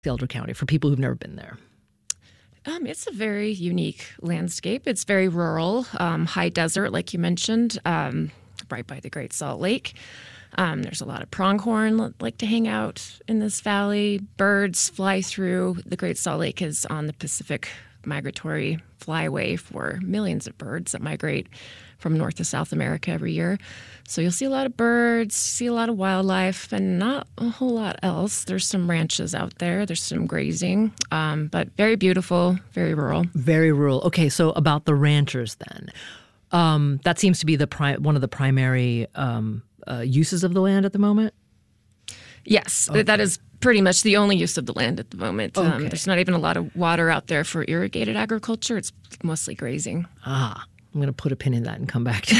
Elder County for people who've never been there? It's a very unique landscape. It's very rural, high desert, like you mentioned, right by the Great Salt Lake. There's a lot of pronghorn that like to hang out in this valley. Birds fly through. The Great Salt Lake is on the Pacific migratory flyway for millions of birds that migrate from North to South America every year. So you'll see a lot of birds, see a lot of wildlife, and not a whole lot else. There's some ranches out there. There's some grazing, but very beautiful, very rural. Very rural. Okay, so about the ranchers then. That seems to be one of the primary uses of the land at the moment? Yes, okay. That is pretty much the only use of the land at the moment. Okay. There's not even a lot of water out there for irrigated agriculture. It's mostly grazing. I'm going to put a pin in that and come back to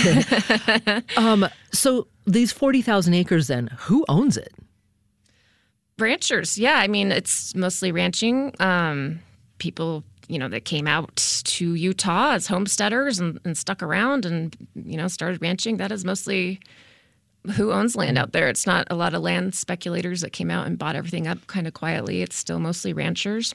it. So these 40,000 acres then, who owns it? Ranchers. Yeah, I mean, it's mostly ranching. People, that came out to Utah as homesteaders and stuck around and, started ranching. That is mostly who owns land out there. It's not a lot of land speculators that came out and bought everything up kind of quietly. It's still mostly ranchers.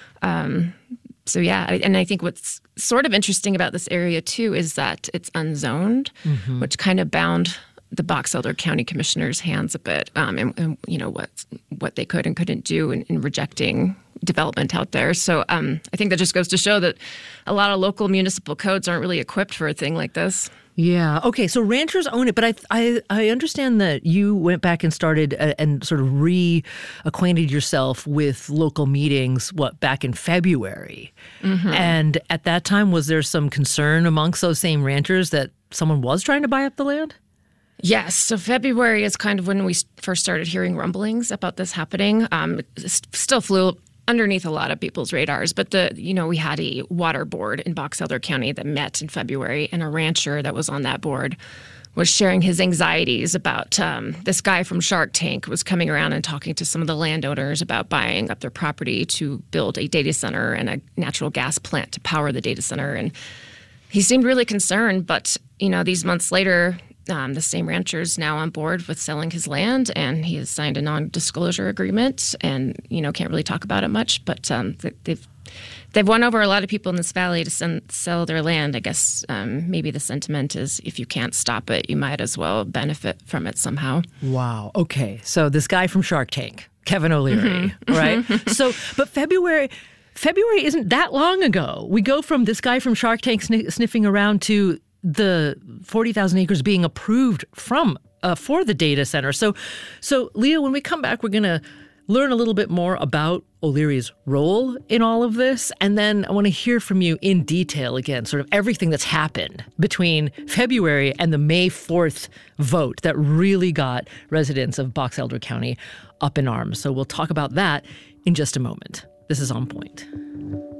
So, yeah, and I think what's sort of interesting about this area, too, is that it's unzoned, which kind of bound the Box Elder County Commissioner's hands a bit, and what they could and couldn't do in rejecting development out there. So I think that just goes to show that a lot of local municipal codes aren't really equipped for a thing like this. Yeah. Okay. So ranchers own it, but I understand that you went back and started and sort of reacquainted yourself with local meetings, back in February. And at that time, was there some concern amongst those same ranchers that someone was trying to buy up the land? Yes. So February is kind of when we first started hearing rumblings about this happening. It still flew underneath a lot of people's radars. But we had a water board in Box Elder County that met in February, and a rancher that was on that board was sharing his anxieties about this guy from Shark Tank was coming around and talking to some of the landowners about buying up their property to build a data center and a natural gas plant to power the data center. And he seemed really concerned. But, these months later, the same rancher is now on board with selling his land, and he has signed a non-disclosure agreement and, can't really talk about it much. But they've won over a lot of people in this valley to sell their land. I guess maybe the sentiment is if you can't stop it, you might as well benefit from it somehow. Wow. Okay. So this guy from Shark Tank, Kevin O'Leary, right? So, but February isn't that long ago. We go from this guy from Shark Tank sniffing around to the 40,000 acres being approved for the data center. So Leah, when we come back, we're going to learn a little bit more about O'Leary's role in all of this. And then I want to hear from you in detail again, sort of everything that's happened between February and the May 4th vote that really got residents of Box Elder County up in arms. So we'll talk about that in just a moment. This is On Point.